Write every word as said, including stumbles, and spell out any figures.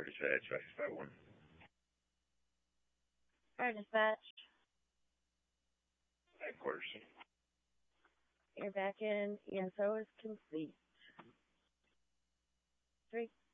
dispatch, five one. Fire dispatch. Headquarters. You're back in. E S O is complete. Three.